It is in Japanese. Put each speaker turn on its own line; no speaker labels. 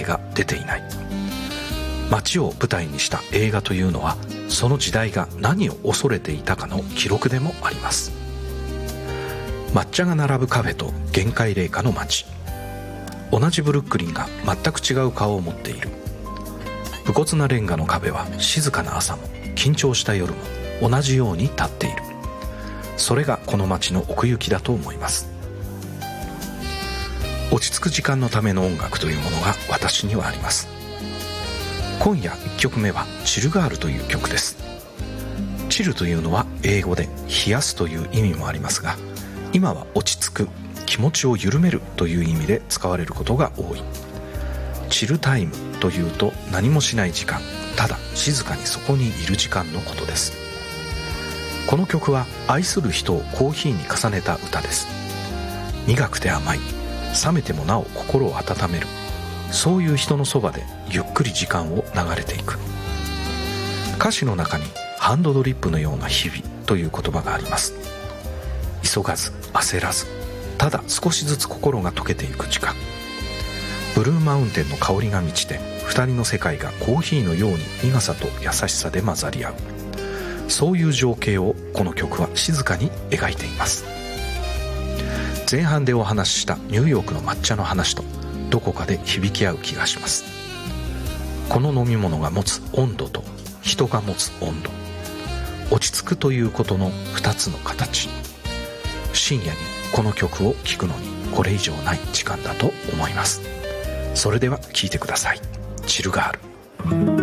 が出ていない。街を舞台にした映画というのは、その時代が何を恐れていたかの記録でもあります。抹茶が並ぶカフェと限界冷夏の街、同じブルックリンが全く違う顔を持っている。武骨なレンガの壁は静かな朝も緊張した夜も同じように立っている。それがこの街の奥行きだと思います。落ち着く時間のための音楽というものが私にはあります。今夜1曲目はチルガールという曲です。チルというのは英語で冷やすという意味もありますが、今は落ち着く、気持ちを緩めるという意味で使われることが多い。チルタイムというと何もしない時間、ただ静かにそこにいる時間のことです。この曲は愛する人をコーヒーに重ねた歌です。苦くて甘い、冷めてもなお心を温める、そういう人のそばでゆっくり時間を流れていく。歌詞の中にハンドドリップのような日々という言葉があります。急がず焦らず、ただ少しずつ心が溶けていく時間。ブルーマウンテンの香りが満ちて、二人の世界がコーヒーのように苦さと優しさで混ざり合う、そういう情景をこの曲は静かに描いています。前半でお話ししたニューヨークの抹茶の話とどこかで響き合う気がします。この飲み物が持つ温度と人が持つ温度、落ち着くということの2つの形。深夜にこの曲を聴くのにこれ以上ない時間だと思います。それでは聴いてください。チルガール。